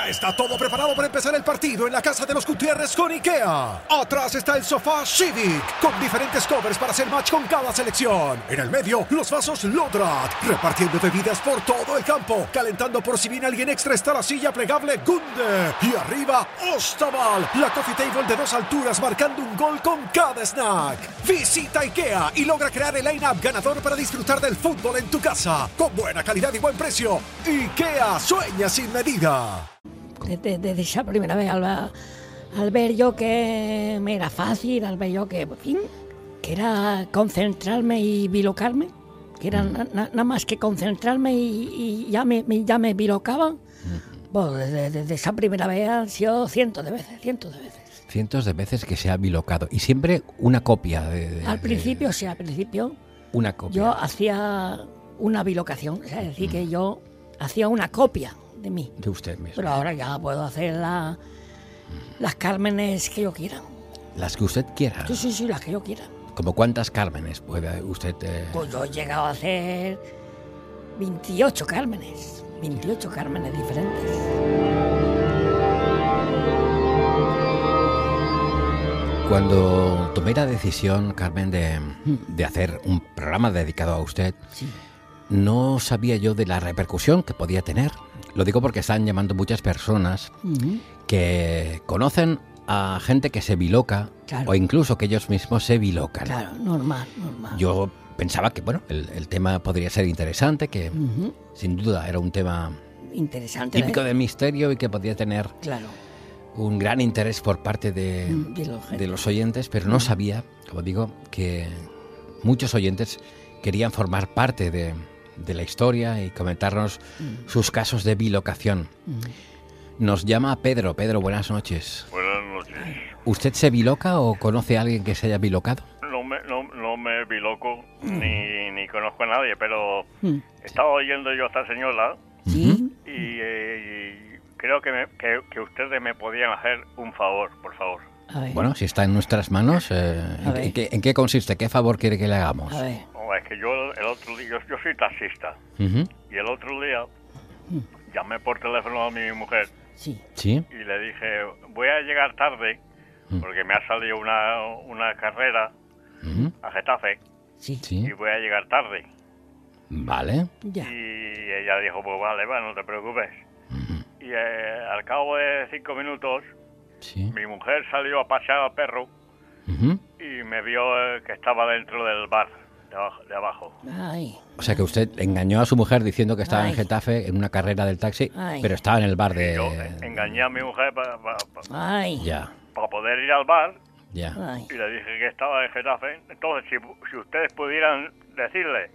Ya está todo preparado para empezar el partido en la casa de los Gutiérrez con IKEA. Atrás está el sofá Civic, con diferentes covers para hacer match con cada selección. En el medio, los vasos Lodrat, repartiendo bebidas por todo el campo. Calentando por si viene alguien extra está la silla plegable Gunde. Y arriba, Ostaval, la coffee table de 2 alturas marcando un gol con cada snack. Visita IKEA y logra crear el line-up ganador para disfrutar del fútbol en tu casa. Con buena calidad y buen precio. IKEA, sueña sin medida. Desde esa primera vez al ver yo que me era fácil, al ver yo que, en fin, que era concentrarme y bilocarme, que era nada más que concentrarme y ya me bilocaban, pues desde esa primera vez han sido cientos de veces. Cientos de veces que se ha bilocado. Y siempre una copia al principio, una copia. Yo hacía una bilocación, es decir, que yo hacía una copia de mí. De usted mismo. Pero ahora ya puedo hacer las Cármenes que yo quiera. Las que usted quiera. Sí, las que yo quiera. ¿Como cuántas Cármenes puede usted...? Pues yo he llegado a hacer 28 Cármenes. 28 Cármenes diferentes. Cuando tomé la decisión, Carmen, de hacer un programa dedicado a usted, Sí. no sabía yo de la repercusión que podía tener. Lo digo porque están llamando muchas personas que conocen a gente que se biloca, Claro. o incluso que ellos mismos se bilocan. Claro, normal. Yo pensaba que el tema podría ser interesante, que sin duda era un tema Interesante. típico de misterio y que podía tener Claro. un gran interés por parte de los oyentes, pero no sabía, como digo, que muchos oyentes querían formar parte de la historia y comentarnos sus casos de bilocación. Nos llama Pedro. Pedro, buenas noches. Buenas noches. ¿Usted se biloca o conoce a alguien que se haya bilocado? No me biloco ni conozco a nadie, pero estaba oyendo yo a esta señora ¿Sí? y creo que ustedes me podían hacer un favor, por favor. A ver. Bueno, si está en nuestras manos, ¿en qué consiste? ¿Qué favor quiere que le hagamos? A ver. No, es que yo el otro día, yo soy taxista, Ujú. y el otro día llamé por teléfono a mi mujer Sí. ¿Sí? y le dije, voy a llegar tarde porque me ha salido una carrera Ujú. a Getafe Sí. Sí. y voy a llegar tarde. Vale. Ya. Y ella dijo, pues vale, no te preocupes. Y al cabo de 5 minutos, Sí. mi mujer salió a pasear al perro Ujú. y me vio que estaba dentro del bar, de abajo. Ay. O sea que usted engañó a su mujer diciendo que estaba en Ay. Getafe en una carrera del taxi, Ay. pero estaba en el bar de... Yo engañé a mi mujer para Ay. Ya, poder ir al bar ya. Ay. y le dije que estaba en Getafe. Entonces, si ustedes pudieran decirle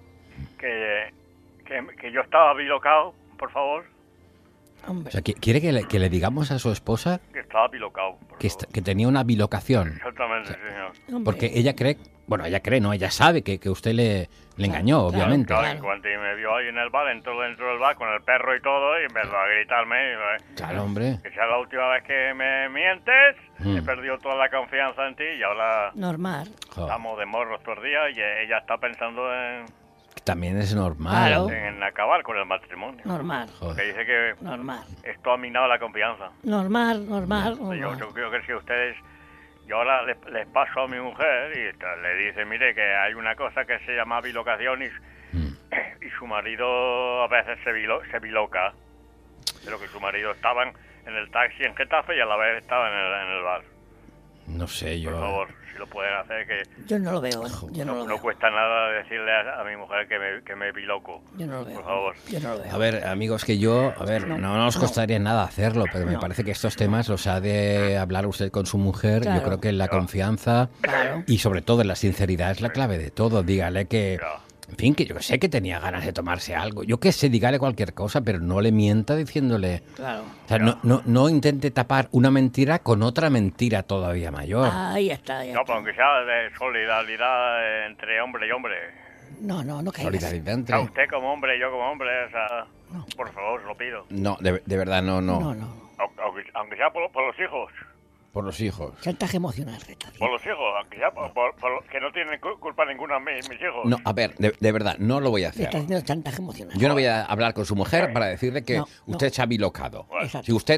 que yo estaba bilocado, por favor, O Hombre. sea, ¿quiere que le digamos a su esposa que estaba bilocado. Por favor. que tenía una bilocación? Exactamente, señor. Hombre. Porque ella cree, no, ella sabe que usted le engañó, Claro, obviamente. Claro, Claro. en cuanto me vio ahí en el bar, entró dentro del bar con el perro y todo y empezó a gritarme. Claro, hombre. Que sea la última vez que me mientes, he perdido toda la confianza en ti y ahora Normal. Joder, estamos de morros todos los días y ella está pensando también es normal. Claro. en acabar con el matrimonio. Normal. Joder. Que dice que Normal. esto ha minado la confianza. Normal. Yo creo que si ustedes... Yo ahora les paso a mi mujer y le dice, mire, que hay una cosa que se llama bilocación y su marido a veces se biloca. Pero que su marido estaba en el taxi en Getafe y a la vez estaba en el bar. No sé, yo... Por favor, si lo pueden hacer, que Yo no lo veo, ¿eh? Yo no lo no veo. cuesta nada decirle a mi mujer que me biloco. Yo no lo veo. Por favor. Yo no lo veo. A ver, amigos, que no nos costaría nada hacerlo, pero me parece que estos temas los ha de hablar usted con su mujer. Claro. Yo creo que la confianza Claro. y sobre todo la sinceridad es la clave de todo. Dígale que, Claro. en fin, que yo sé que tenía ganas de tomarse algo. Yo qué sé, dígale cualquier cosa, pero no le mienta diciéndole... Claro. O sea, no intente tapar una mentira con otra mentira todavía mayor. Ahí está. No, pero aunque sea de solidaridad entre hombre y hombre. No caigas. Solidaridad O entre... sea, usted como hombre y yo como hombre, o sea, por favor, lo pido. No, de verdad, no. No. Aunque sea por los hijos. Por los hijos. Chantaje emocional, Rita. Por los hijos, aunque sea que no tienen culpa ninguna mis hijos. No, a ver, de verdad, no lo voy a Le hacer. está haciendo chantaje emocional. Yo no voy a hablar con su mujer para decirle que No, usted se ha bilocado. Exacto. Si usted